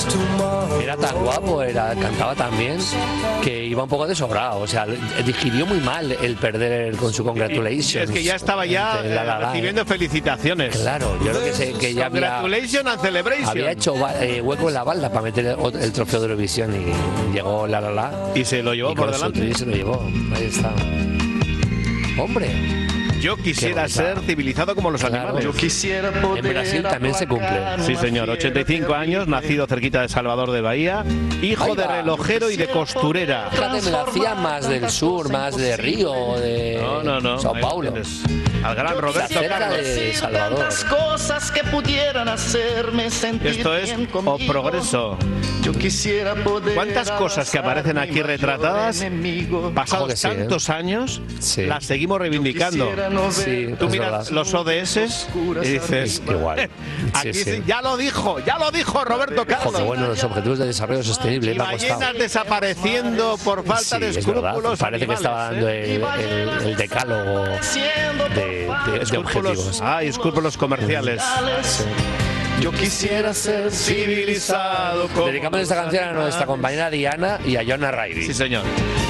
Era tan guapo, cantaba tan bien, que iba un poco de sobrado. O sea, digirió muy mal el perder con su Congratulations. Es que ya estaba recibiendo felicitaciones. Claro, yo creo que ya Congratulations and celebration. Había hecho hueco en la balda para meter el trofeo de Eurovisión y llegó la. Y se lo llevó por delante. Y se lo llevó, ahí está. Hombre. Yo quisiera ser civilizado como los animales. Yo quisiera poder. En Brasil también se cumple. Sí, señor. 85 años, nacido cerquita de Salvador de Bahía, hijo de relojero y de costurera. Fíjate, me lo hacía más del sur, más de Río, de Sao Paulo. Al gran Roberto Carlos. De Salvador. Cosas que pudieran hacerme sentir. Esto es O Progreso. Yo quisiera poder. ¿Cuántas cosas que aparecen aquí retratadas, pasados tantos años, las seguimos reivindicando? Sí, tú miras los ODS y dices, igual. Aquí ya lo dijo Roberto Carlos. Joder, bueno, los objetivos de desarrollo sostenible. Y ballenas desapareciendo por falta de escrúpulos. Parece que estaba dando el decálogo de objetivos. Y escrúpulos comerciales. Sí. Yo quisiera ser civilizado. Dedicamos esta canción a nuestra compañera Diana y a Jonah Riley. Sí, señor.